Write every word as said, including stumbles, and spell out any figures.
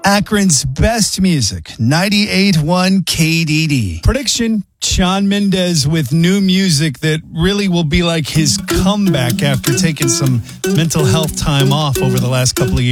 Akron's best music, ninety-eight point one K D D. Prediction, Shawn Mendes with new music that really will be like his comeback after taking some mental health time off over the last couple of years.